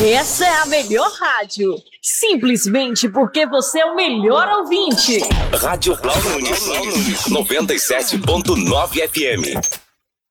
Essa é a melhor rádio. Simplesmente porque você é o melhor ouvinte. Rádio Blau Nunes, 97.9 FM.